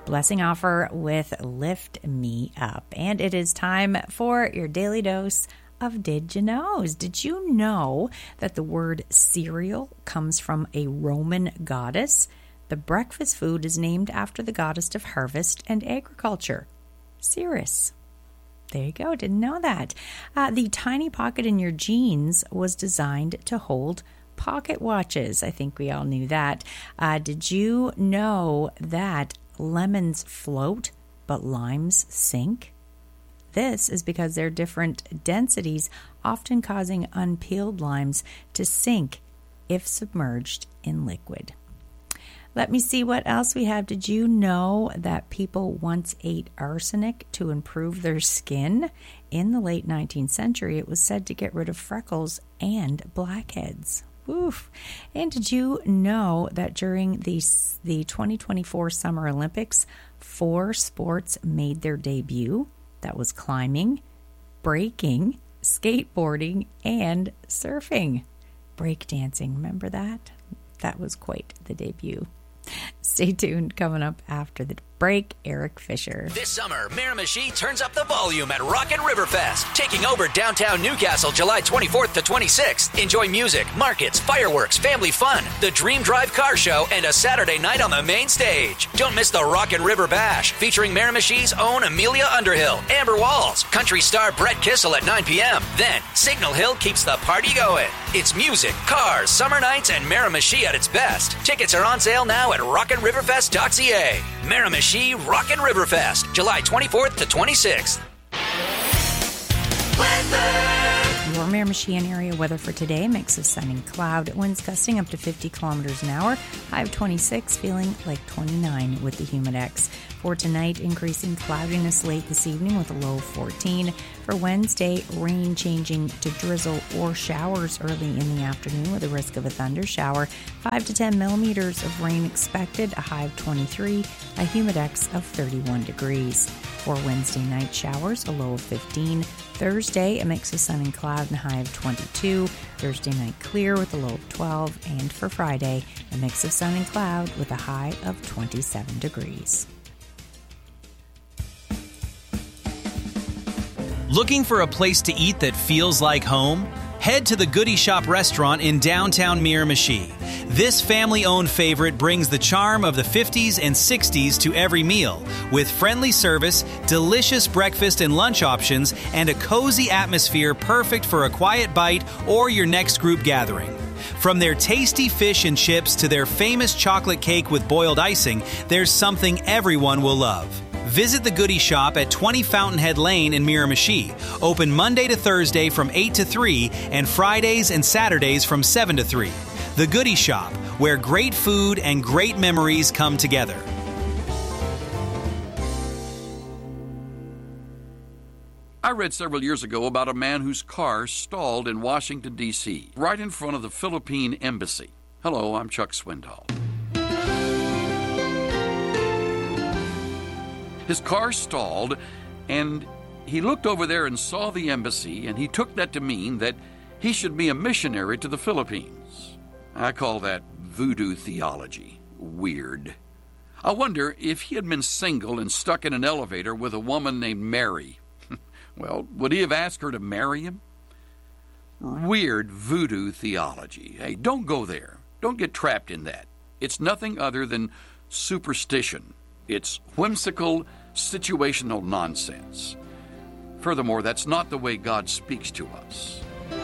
Blessing Offer with Lift Me Up. And it is time for your daily dose of Did You Knows. Did you know that the word cereal comes from a Roman goddess? The breakfast food is named after the goddess of harvest and agriculture, Ceres. There you go. Didn't know that. The tiny pocket in your jeans was designed to hold pocket watches. I think we all knew that. Did you know that lemons float, but limes sink? This is because they're different densities, often causing unpeeled limes to sink if submerged in liquid. Let me see what else we have. Did you know that people once ate arsenic to improve their skin? In the late 19th century, it was said to get rid of freckles and blackheads. Oof. And did you know that during the 2024 Summer Olympics, 4 sports made their debut? That was climbing, breaking, skateboarding, and surfing. Breakdancing, remember that? That was quite the debut. Stay tuned. Coming up after the break, Eric Fisher. This summer, Miramichi turns up the volume at Rockin' Riverfest, taking over downtown Newcastle July 24th to 26th. Enjoy music, markets, fireworks, family fun, the Dream Drive car show, and a Saturday night on the main stage. Don't miss the Rockin' River Bash, featuring Miramichi's own Amelia Underhill, Amber Walls, country star Brett Kissel at 9 p.m. Then, Signal Hill keeps the party going. It's music, cars, summer nights, and Miramichi at its best. Tickets are on sale now at rockinriverfest.ca. Miramichi Rockin' Riverfest, July 24th to 26th. Your Miramichi area weather for today, mix of sun and cloud, winds gusting up to 50 kilometers an hour, high of 26, feeling like 29 with the Humidex. For tonight, increasing cloudiness late this evening with a low of 14. For Wednesday, rain changing to drizzle or showers early in the afternoon with a risk of a thunder shower. 5 to 10 millimeters of rain expected, a high of 23, a Humidex of 31 degrees. For Wednesday night, showers, a low of 15. Thursday, a mix of sun and cloud and a high of 22. Thursday night, clear with a low of 12. And for Friday, a mix of sun and cloud with a high of 27 degrees. Looking for a place to eat that feels like home? Head to the Goody Shop restaurant in downtown Miramichi. This family-owned favorite brings the charm of the 50s and 60s to every meal, with friendly service, delicious breakfast and lunch options, and a cozy atmosphere perfect for a quiet bite or your next group gathering. From their tasty fish and chips to their famous chocolate cake with boiled icing, there's something everyone will love. Visit the Goody Shop at 20 Fountainhead Lane in Miramichi. Open Monday to Thursday from 8 to 3 and Fridays and Saturdays from 7 to 3. The Goody Shop, where great food and great memories come together. I read several years ago about a man whose car stalled in Washington, D.C., right in front of the Philippine Embassy. Hello, I'm Chuck Swindoll. His car stalled, and he looked over there and saw the embassy, and he took that to mean that he should be a missionary to the Philippines. I call that voodoo theology. Weird. I wonder if he had been single and stuck in an elevator with a woman named Mary. Well, would he have asked her to marry him? Weird voodoo theology. Hey, don't go there. Don't get trapped in that. It's nothing other than superstition. It's whimsical, situational nonsense. Furthermore, that's not the way God speaks to us.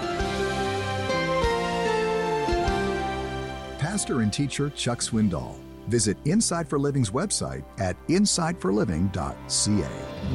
Pastor and teacher Chuck Swindoll. Visit Inside for Living's website at insideforliving.ca.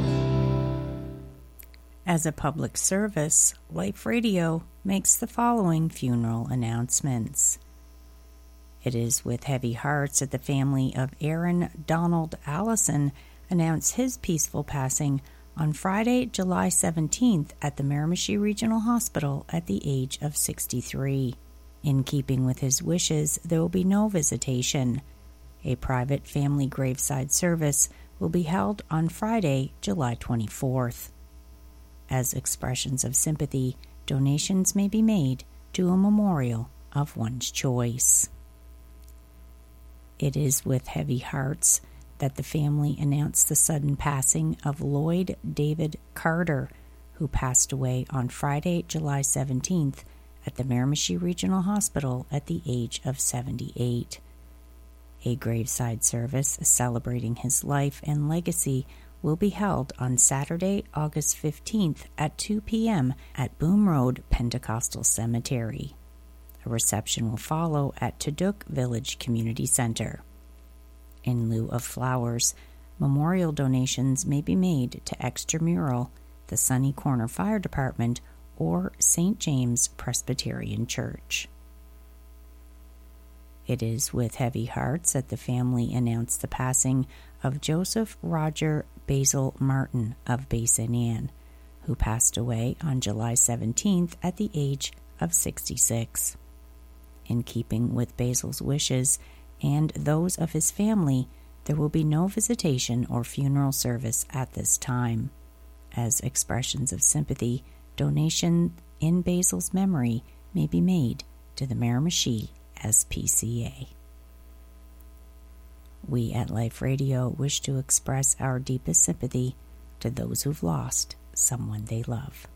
As a public service, Life Radio makes the following funeral announcements. It is with heavy hearts that the family of Aaron Donald Allison announced his peaceful passing on Friday, July 17th at the Miramichi Regional Hospital at the age of 63. In keeping with his wishes, there will be no visitation. A private family graveside service will be held on Friday, July 24th. As expressions of sympathy, donations may be made to a memorial of one's choice. It is with heavy hearts that the family announced the sudden passing of Lloyd David Carter, who passed away on Friday, July 17th at the Miramichi Regional Hospital at the age of 78. A graveside service celebrating his life and legacy will be held on Saturday, August 15th at 2 p.m. at Boom Road Pentecostal Cemetery. A reception will follow at Tuduk Village Community Center. In lieu of flowers, memorial donations may be made to Extramural, the Sunny Corner Fire Department, or St. James Presbyterian Church. It is with heavy hearts that the family announced the passing of Joseph Roger Basil Martin of Bay St. Anne, who passed away on July 17th at the age of 66. In keeping with Basil's wishes and those of his family, there will be no visitation or funeral service at this time. As expressions of sympathy, donation in Basil's memory may be made to the Miramichi SPCA. We at Life Radio wish to express our deepest sympathy to those who've lost someone they love.